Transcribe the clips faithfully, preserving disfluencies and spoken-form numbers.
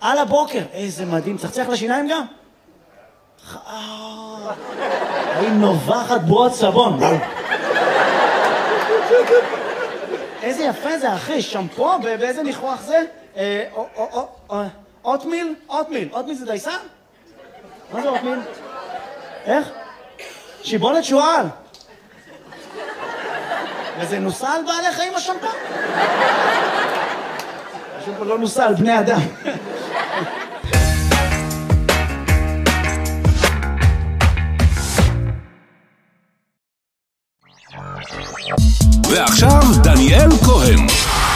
על הבוקר. איזה מדהים. צחצח לשיניים גם? היא נובחת בועות סבון. איזה יפה זה, אחי. שמפו? באיזה ניחוח זה? אוטמיל? אוטמיל. אוטמיל זה דייסה? מה זה אוטמיל? איך? שיבולת שועל. וזה נוסע על בעלי חיים השמפה? השמפה לא נוסע על בני אדם. ועכשיו דניאל כהן.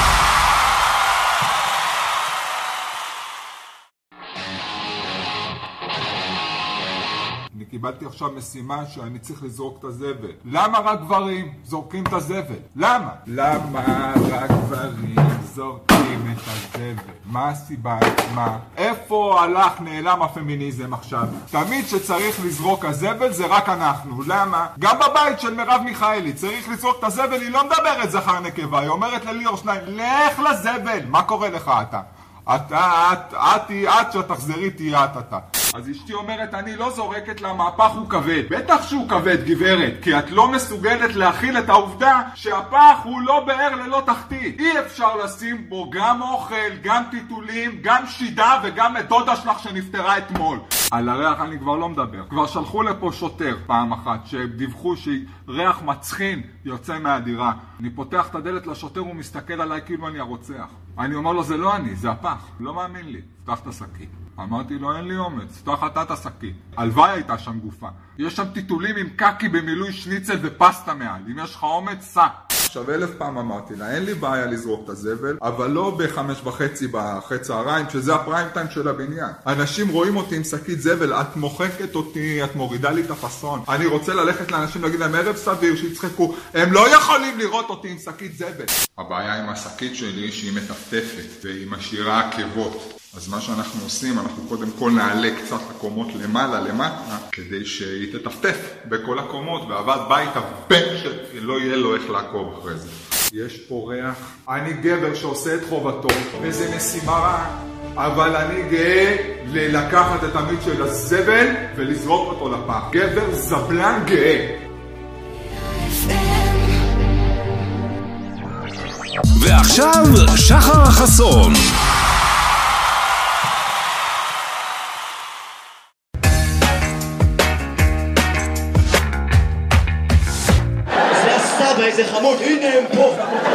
אני קיבלתי עכשיו משימה שאני צריך לזרוק את הזבל. למה רק גברים זורקים את הזבל? למה? למה רק גברים זורקים את הזבל? מה הסיבה? מה? איפה הלך נעלם הפמיניזם עכשיו? תמיד שצריך לזרוק הזבל זה רק אנחנו. למה? גם בבית של מרב מיכאלי צריך לזרוק את הזבל, היא לא מדברת זכר נקבה, היא אומרת לליאור שניים, לך לזבל. מה קורה לך אתה? אתה, את, את, את, שתחזרי תהיה את אתה. אז אשתי אומרת, אני לא זורקת לה, מהפך הוא כבד. בטח שהוא כבד, גברת, כי את לא מסוגלת להכיל את העובדה שהפח הוא לא באר ללא תחתית. אי אפשר לשים בו גם אוכל, גם טיטולים, גם שידה וגם את דודה שלך שנפטרה אתמול. על הריח אני כבר לא מדבר. כבר שלחו לפה שוטר פעם אחת שדיווחו שריח מצחין יוצא מהדירה. אני פותח את הדלת לשוטר, הוא מסתכל עליי כאילו אני הרוצח. אני אומר לו, זה לא אני, זה הפח. לא מאמין לי. פתח את השקית. אמרתי לו, אין לי אומץ, פתח אתה את השקית. הלוואי הייתה שם גופה. יש שם טיטולים עם קקי במילוי שניצל ופסטה מעל. אם יש לך אומץ, סע. עכשיו אלף פעם אמרתי לה, אין לי בעיה לזרוק את הזבל, אבל לא בחמש וחצי בחצי צהריים, שזה הפריים טיים של הבניין. אנשים רואים אותי עם שקית זבל, את מוחקת אותי, את מורידה לי את הפסון. אני רוצה ללכת לאנשים להגיד להם ערב סביר, שיצחקו, הם לא יכולים לראות אותי עם שקית זבל. הבעיה עם השקית שלי שהיא מטפטפת והיא משאירה עקבות. אז מה שאנחנו עושים, אנחנו קודם כל נעלה קצת הקומות למעלה, למטה, כדי שהיא תטפטף בכל הקומות, ועבד בית הבן שלא יהיה לו איך לעקוב אחרי זה. יש פה ריח. אני גבר שעושה את חובתו, וזה משימה רעה, אבל אני גאה לקחת את המיץ של הזבל ולזרוק אותו לפח. גבר זבלן גאה. ועכשיו שחר חסון. איזה חמוד, הנה הם פה.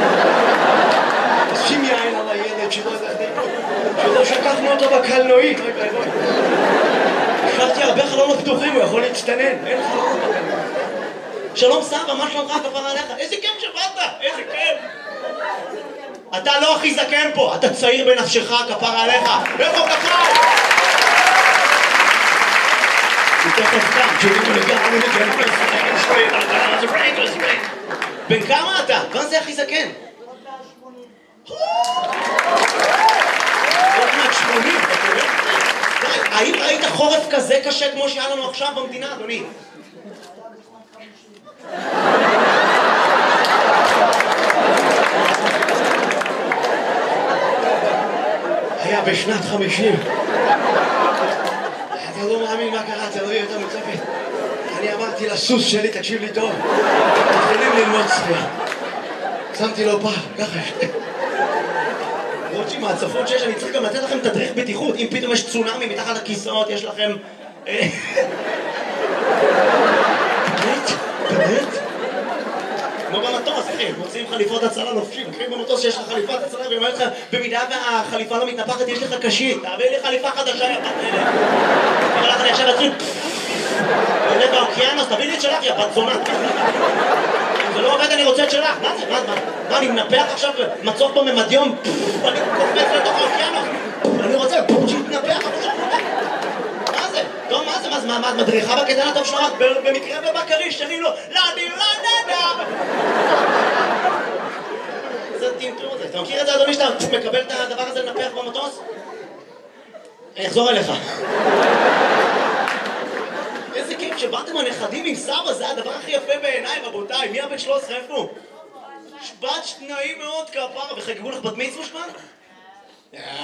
שים יין על הילד שלא שקפנו אותו בקלנועית. החלטתי הרבה חלונות פתוחים, הוא יכול להצטנן. אין חלונות בקלנועית. שלום סבא, מה שלומך כפרה עליך? איזה כיף שבאת, איזה כיף. אתה לא הכי זקן פה, אתה צעיר בנפשך כפרה עליך. איפה כפרה? יותר תפקם, שירים לגמרי לגמרי. בן כמה אתה? מה זה הכי זקן? עוד מעט שמונים, אתה רואה? האם ראית חורף כזה קשה כמו שהיה לנו עכשיו במדינה, אדוני? היה בשנת חמישים. אתה לא מאמין מה קרה, אתה לא יהיה יותר מצפת. אני אמרתי לסוס שלי, תקשיב לי טוב, מתחילים ללמוד צפייה. שמתי לו פעם, ככה. למרות שעם ההצפות שיש, אני צריך גם לתת לכם תדריך בטיחות. אם פתאום יש צונאמי מתחת לכיסאות, יש לכם... באמת? באמת? כמו במטוס, אחי, מוצאים חליפות הצלה לובשים. אחי, במטוס שיש לך חליפת הצלה, ואומר לך, במידה והחליפה לא מתנפחת, יש לך קשית. תעביר לי חליפה חדשה, יא בת מלך. אבל לך אני עכשיו אצליח... עולה באוקיינוס, תביא לי את שלך, יא בת זונה. אם זה לא עובד, אני רוצה את שלך. מה זה? מה? מה? אני מנפח עכשיו מצוף בממדיום, אני קופץ לתוך האוקיינוס. אני רוצה שיתנפח, אבל שם נפח. מה זה? טוב, מה זה? מה זה? מה? את מדריכה בקטן הטוב שלך? במקרה ובקריש, שרים לו, לא, אני לא נדע. זה טינטור הזה. אתה מכיר את זה, אדוני, שאתה מקבל את הדבר הזה לנפח במטוס? אני אחזור אליך. איזה כיף שבאתם הנכדים עם סבא, זה הדבר הכי יפה בעיניי, רבותיי. מי הבן שלוש עשרה איפה? בת שניים מאוד כפרה, וחגגו לך בת מצווה שמן?